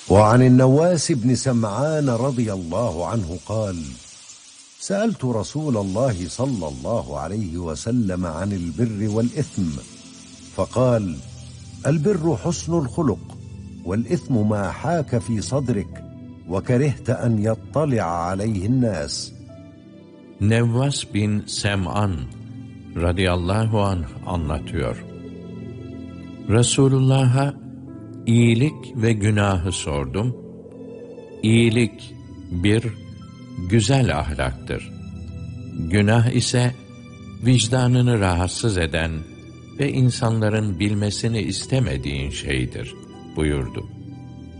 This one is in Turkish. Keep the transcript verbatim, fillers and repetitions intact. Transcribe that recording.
وعن النواس بن سمعان رضي الله عنه قال: سألت رسول الله صلى الله عليه وسلم عن البر والإثم فقال: البر حسن الخلق والإثم ما حاك في صدرك وكرهت أن يطلع عليه الناس. Nevvas bin Sem'an radıyallahu anh anlatıyor. Resulullah'a iyilik ve günahı sordum. İyilik bir güzel ahlaktır. Günah ise vicdanını rahatsız eden ve insanların bilmesini istemediğin şeydir buyurdu.